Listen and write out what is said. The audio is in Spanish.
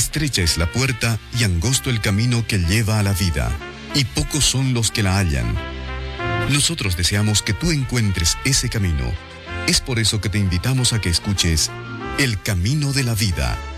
Estrecha es la puerta y angosto el camino que lleva a la vida, y pocos son los que la hallan. Nosotros deseamos que tú encuentres ese camino. Es por eso que te invitamos a que escuches El Camino de la Vida,